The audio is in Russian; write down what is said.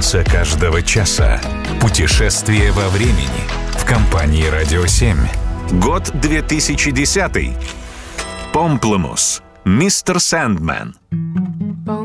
Танца каждого часа. Путешествие во времени. В компании «Радио 7». Год 2010. Помплемус. Мистер Сэндман.